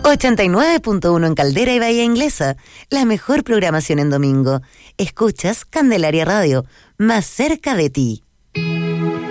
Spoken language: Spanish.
89.1 en Caldera y Bahía Inglesa. La mejor programación en domingo. Escuchas Candelaria Radio, más cerca de ti.